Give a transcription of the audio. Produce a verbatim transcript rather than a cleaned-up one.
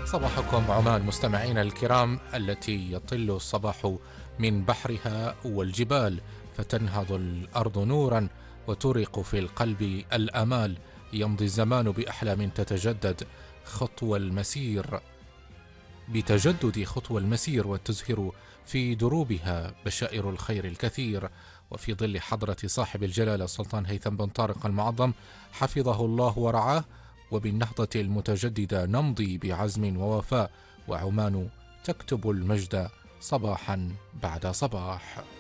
صباحكم عمان مستمعينا الكرام، التي يطل الصباح من بحرها والجبال فتنهض الأرض نورا وترق في القلب الآمال. يمضي الزمان بأحلام تتجدد خطوى المسير بتجدد خطوى المسير وتزهر في دروبها بشائر الخير الكثير. وفي ظل حضرة صاحب الجلالة السلطان هيثم بن طارق المعظم حفظه الله ورعاه، وبالنهضة المتجددة نمضي بعزم ووفاء، وعمان تكتب المجد صباحا بعد صباح.